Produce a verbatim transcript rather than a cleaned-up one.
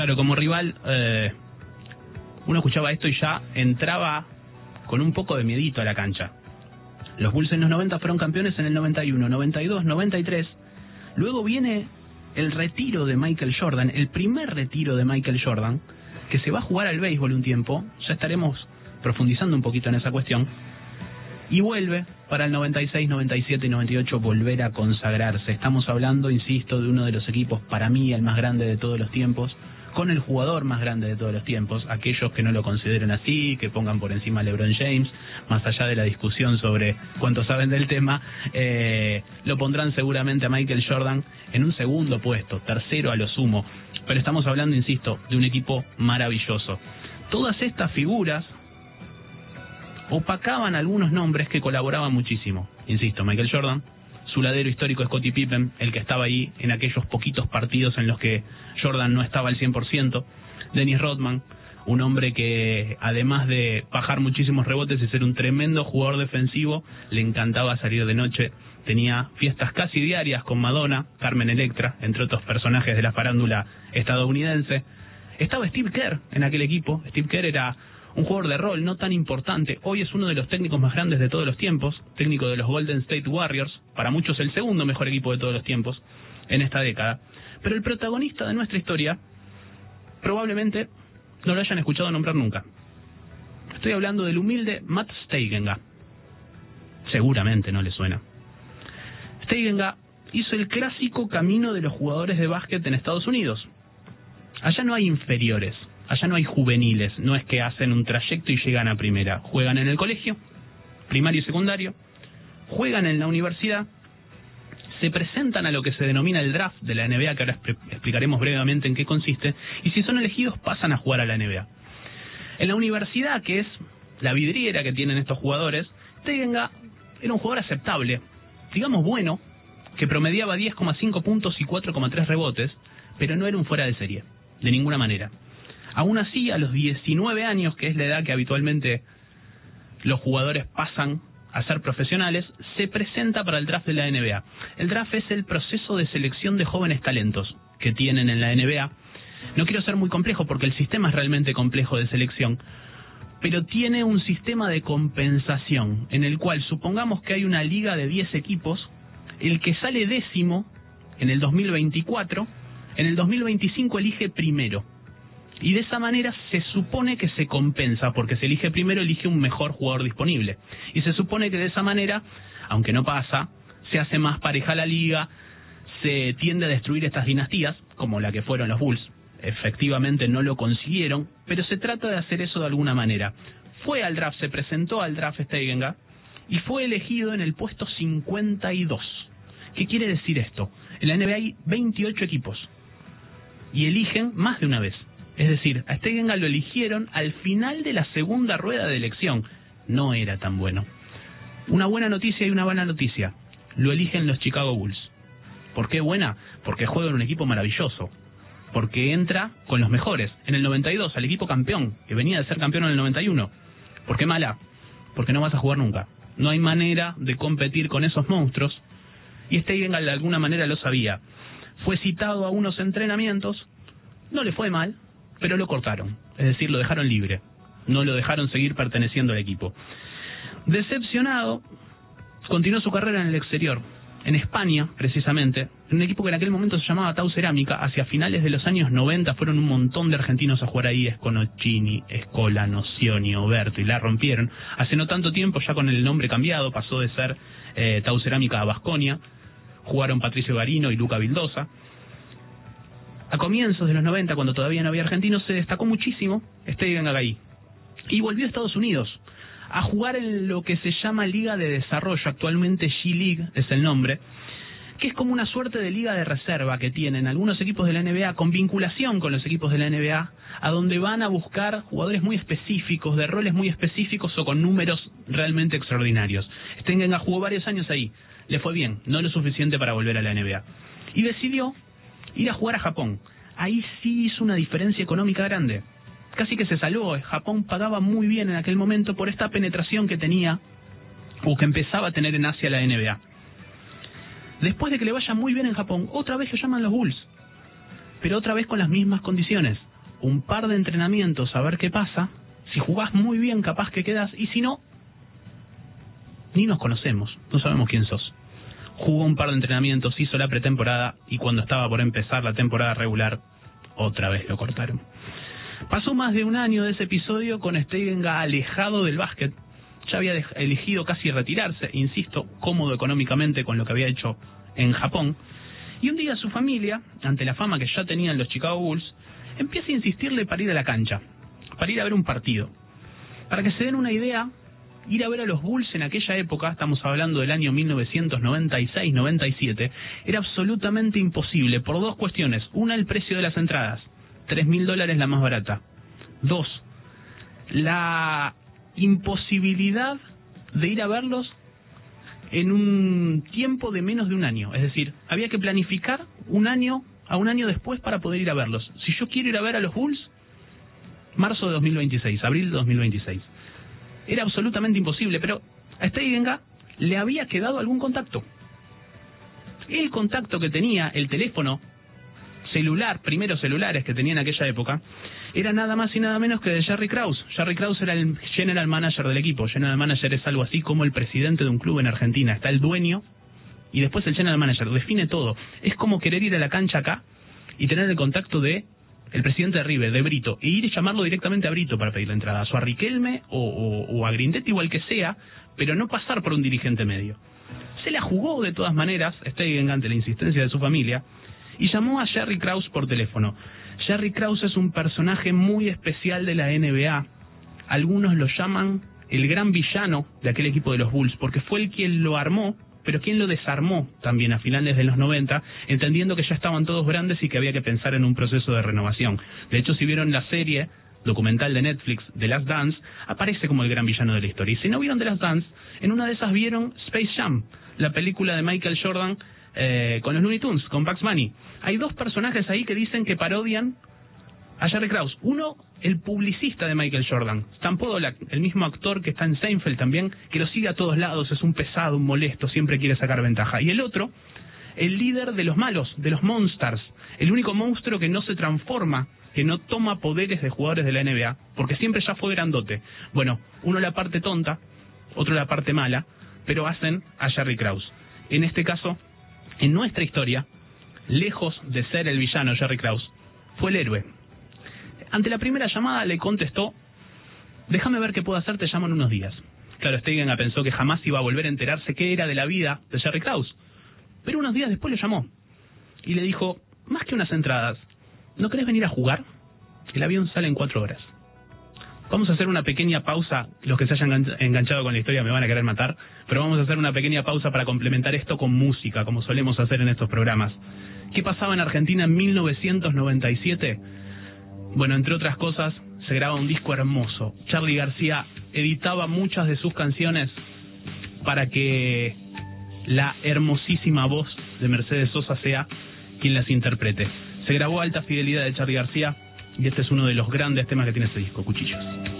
Claro, como rival, eh, uno escuchaba esto y ya entraba con un poco de miedito a la cancha. Los Bulls en los noventa fueron campeones en el noventa y uno, noventa y dos, noventa y tres. Luego viene el retiro de Michael Jordan, el primer retiro de Michael Jordan, que se va a jugar al béisbol un tiempo. Ya estaremos profundizando un poquito en esa cuestión. Y vuelve para el noventa y seis, noventa y siete y noventa y ocho volver a consagrarse. Estamos hablando, insisto, de uno de los equipos, para mí, el más grande de todos los tiempos, con el jugador más grande de todos los tiempos. Aquellos que no lo consideren así, que pongan por encima a LeBron James, más allá de la discusión sobre cuánto saben del tema, eh, lo pondrán seguramente a Michael Jordan en un segundo puesto, tercero a lo sumo. Pero estamos hablando, insisto, de un equipo maravilloso. Todas estas figuras opacaban algunos nombres que colaboraban muchísimo. Insisto, Michael Jordan, su ladero histórico Scottie Pippen, el que estaba ahí en aquellos poquitos partidos en los que Jordan no estaba al cien por ciento, Dennis Rodman, un hombre que además de bajar muchísimos rebotes y ser un tremendo jugador defensivo, le encantaba salir de noche, tenía fiestas casi diarias con Madonna, Carmen Electra, entre otros personajes de la farándula estadounidense. Estaba Steve Kerr en aquel equipo. Steve Kerr era un jugador de rol no tan importante. Hoy es uno de los técnicos más grandes de todos los tiempos, técnico de los Golden State Warriors, para muchos el segundo mejor equipo de todos los tiempos en esta década. Pero el protagonista de nuestra historia probablemente no lo hayan escuchado nombrar nunca. Estoy hablando del humilde Matt Steigenga. Seguramente no le suena. Steigenga hizo el clásico camino de los jugadores de básquet en Estados Unidos. Allá no hay inferiores. Allá no hay juveniles, no es que hacen un trayecto y llegan a primera. Juegan en el colegio, primario y secundario, juegan en la universidad, se presentan a lo que se denomina el draft de la N B A, que ahora explicaremos brevemente en qué consiste, y si son elegidos pasan a jugar a la N B A. En la universidad, que es la vidriera que tienen estos jugadores, Steigenga era un jugador aceptable, digamos bueno, que promediaba diez coma cinco puntos y cuatro coma tres rebotes, pero no era un fuera de serie, de ninguna manera. Aún así, a los diecinueve años, que es la edad que habitualmente los jugadores pasan a ser profesionales, se presenta para el draft de la N B A. El draft es el proceso de selección de jóvenes talentos que tienen en la N B A. No quiero ser muy complejo porque el sistema es realmente complejo de selección, pero tiene un sistema de compensación en el cual supongamos que hay una liga de diez equipos, el que sale décimo en el dos mil veinticuatro, en el dos mil veinticinco elige primero. Y de esa manera se supone que se compensa, porque se elige primero, elige un mejor jugador disponible. Y se supone que de esa manera, aunque no pasa, se hace más pareja la liga, se tiende a destruir estas dinastías, como la que fueron los Bulls. Efectivamente no lo consiguieron, pero se trata de hacer eso de alguna manera. Fue al draft, se presentó al draft Steigenga, y fue elegido en el puesto cincuenta y dos. ¿Qué quiere decir esto? En la N B A hay veintiocho equipos, y eligen más de una vez. Es decir, a Steigenga lo eligieron al final de la segunda rueda de elección. No era tan bueno. Una buena noticia y una mala noticia. Lo eligen los Chicago Bulls. ¿Por qué buena? Porque juega en un equipo maravilloso. Porque entra con los mejores. En el noventa y dos, al equipo campeón, que venía de ser campeón en el noventa y uno. ¿Por qué mala? Porque no vas a jugar nunca. No hay manera de competir con esos monstruos. Y Steigenga de alguna manera lo sabía. Fue citado a unos entrenamientos. No le fue mal, pero lo cortaron, es decir, lo dejaron libre, no lo dejaron seguir perteneciendo al equipo. Decepcionado, continuó su carrera en el exterior, en España, precisamente, en un equipo que en aquel momento se llamaba Tau Cerámica. Hacia finales de los años noventa fueron un montón de argentinos a jugar ahí, Sconocchini, Escola, Nocioni, Oberto, y la rompieron. Hace no tanto tiempo, ya con el nombre cambiado, pasó de ser eh, Tau Cerámica a Baskonia, jugaron Patricio Garino y Luca Vildosa. A comienzos de los noventa, cuando todavía no había argentinos, se destacó muchísimo Steigenga ahí. Y volvió a Estados Unidos a jugar en lo que se llama Liga de Desarrollo, actualmente G-League es el nombre, que es como una suerte de liga de reserva que tienen algunos equipos de la N B A con vinculación con los equipos de la N B A, a donde van a buscar jugadores muy específicos, de roles muy específicos o con números realmente extraordinarios. Steigenga jugó varios años ahí, le fue bien, no lo suficiente para volver a la N B A. Y decidió ir a jugar a Japón. Ahí sí hizo una diferencia económica grande. Casi que se salvó. Japón pagaba muy bien en aquel momento por esta penetración que tenía, o que empezaba a tener en Asia la N B A. Después de que le vaya muy bien en Japón, otra vez lo llaman los Bulls, pero otra vez con las mismas condiciones. un par de entrenamientos a ver qué pasa. Si jugás muy bien, capaz que quedás, y si no, ni nos conocemos, no sabemos quién sos. Jugó un par de entrenamientos, hizo la pretemporada, y cuando estaba por empezar la temporada regular, otra vez lo cortaron. Pasó más de un año de ese episodio con Steigenga alejado del básquet. Ya había elegido casi retirarse, insisto, cómodo económicamente con lo que había hecho en Japón. Y un día su familia, ante la fama que ya tenían los Chicago Bulls, empieza a insistirle para ir a la cancha, para ir a ver un partido. Para que se den una idea, ir a ver a los Bulls en aquella época, estamos hablando del año mil novecientos noventa y seis noventa y siete, era absolutamente imposible por dos cuestiones. Una, el precio de las entradas, tres mil dólares la más barata. Dos, la imposibilidad de ir a verlos en un tiempo de menos de un año. Es decir, había que planificar un año a un año después para poder ir a verlos. Si yo quiero ir a ver a los Bulls, marzo de dos mil veintiséis, abril de dos mil veintiséis. Era absolutamente imposible, pero a Steigenga le había quedado algún contacto. El contacto que tenía, el teléfono celular, primeros celulares que tenía en aquella época, era nada más y nada menos que de Jerry Krause. Jerry Krause era el general manager del equipo. General manager es algo así como el presidente de un club en Argentina. Está el dueño y después el general manager. Define todo. Es como querer ir a la cancha acá y tener el contacto de el presidente de River, de Brito, e ir y llamarlo directamente a Brito para pedir la entrada, o a Riquelme o, o, o a Grindetti o al que sea, pero no pasar por un dirigente medio. Se la jugó de todas maneras, Steigenga, ante la insistencia de su familia, y llamó a Jerry Krause por teléfono. Jerry Krause es un personaje muy especial de la N B A. Algunos lo llaman el gran villano de aquel equipo de los Bulls, porque fue el quien lo armó, pero quien lo desarmó también a finales de los noventa, entendiendo que ya estaban todos grandes y que había que pensar en un proceso de renovación. De hecho, si vieron la serie documental de Netflix, The Last Dance, aparece como el gran villano de la historia. Y si no vieron The Last Dance, en una de esas vieron Space Jam, la película de Michael Jordan, Eh, con los Looney Tunes, con Bugs Bunny. Hay dos personajes ahí que dicen que parodian a Jerry Krause. Uno, el publicista de Michael Jordan, Stan Podolak, el mismo actor que está en Seinfeld también, que lo sigue a todos lados, es un pesado, un molesto, siempre quiere sacar ventaja. Y el otro, el líder de los malos, de los Monsters, el único monstruo que no se transforma, que no toma poderes de jugadores de la N B A, porque siempre ya fue grandote. Bueno, uno la parte tonta, otro la parte mala, pero hacen a Jerry Krause. En este caso, en nuestra historia, lejos de ser el villano Jerry Krause, fue el héroe. Ante la primera llamada le contestó: déjame ver qué puedo hacer, te llamo en unos días. Claro, Steigenga pensó que jamás iba a volver a enterarse qué era de la vida de Jerry Krause. Pero unos días después le llamó y le dijo: más que unas entradas, ¿no querés venir a jugar? El avión sale en cuatro horas. Vamos a hacer una pequeña pausa. Los que se hayan enganchado con la historia me van a querer matar, pero vamos a hacer una pequeña pausa para complementar esto con música, como solemos hacer en estos programas. ¿Qué pasaba en Argentina en mil novecientos noventa y siete? Bueno, entre otras cosas, se graba un disco hermoso. Charly García editaba muchas de sus canciones para que la hermosísima voz de Mercedes Sosa sea quien las interprete. Se grabó a alta fidelidad de Charly García, y este es uno de los grandes temas que tiene este disco, Cuchillos.